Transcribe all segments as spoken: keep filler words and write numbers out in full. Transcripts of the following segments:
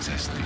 autocesti.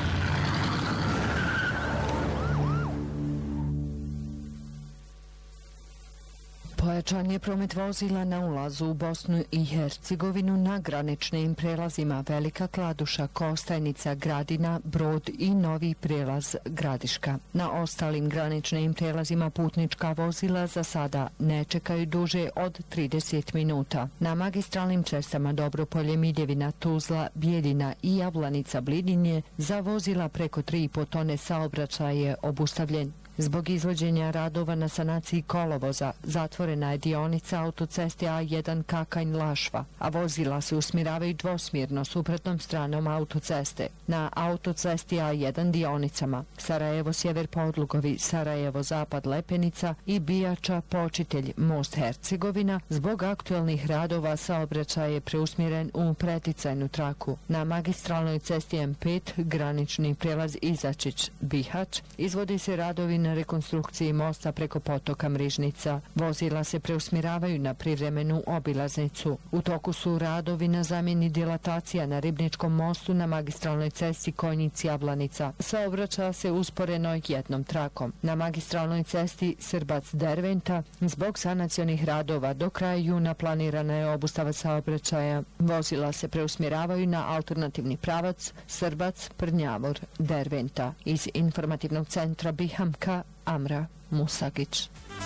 Pojačan je promet vozila na ulazu u Bosnu i Hercegovinu na graničnim prelazima Velika Kladuša, Kostajnica, Gradina, Brod i novi prelaz Gradiška. Na ostalim graničnim prelazima putnička vozila za sada ne čekaju duže od trideset minuta. Na magistralnim cestama Dobropolje, Midjevina, Tuzla, Bijeljina i Javlanica, Blidinje za vozila preko tri i po tone saobraćaj je obustavljen. Zbog izvođenja radova na sanaciji kolovoza zatvorena je dionica autoceste A jedan Kakanj-Lašva, a vozila se usmjeravaju dvosmjerno suprotnom stranom autoceste. Na autocesti A jedan dionicama Sarajevo-Sjever Podlugovi, Sarajevo-Zapad Lepenica i Bijača Počitelj Most Hercegovina zbog aktualnih radova saobraćaj je preusmjeren u preticajnu traku. Na magistralnoj cesti M pet granični prelaz Izačić Bihać izvodi se radovi na rekonstrukciji mosta preko potoka Mrižnica. Vozila se preusmjeravaju na privremenu obilaznicu. U toku su radovi na zamjeni dilatacija na Ribničkom mostu na magistralnoj cesti Konjic-Javlanica. Saobraća se usporeno jednom trakom. Na magistralnoj cesti Srbac-Derventa zbog sanacionih radova do kraja juna planirana je obustava saobraćaja. Vozila se preusmjeravaju na alternativni pravac Srbac-Prnjavor-Derventa. Iz informativnog centra Bihamka Amra Musagić.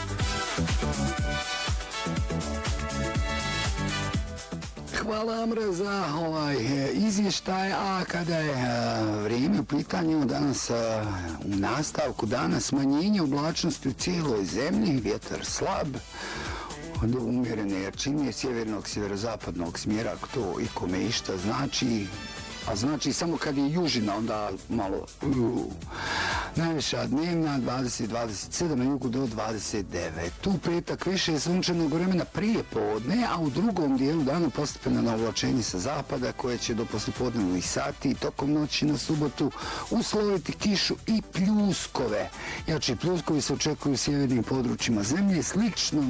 Hvala Amra za ovaj izvještaj, a kada je vrijeme u pitanju danas u nastavku dana smanjenje oblačnosti u cijeloj zemlji, vjetar slab, do umjerene jačine sjevernog, sjeverozapadnog smjera, ako to ikome išta znači, a znači samo kad je južina, onda malo uh, najviša dnevna dvadeset do dvadeset sedam, na jugu do dvadeset devet. U petak više sunčanog vremena prije podne, a u drugom dijelu dana postepeno navlačenje sa zapada koje će do poslijepodnevnih sati i tokom noći na subotu usloviti kišu i pljuskove. Jači pljuskovi se očekuju u sjevernim područjima zemlje, slično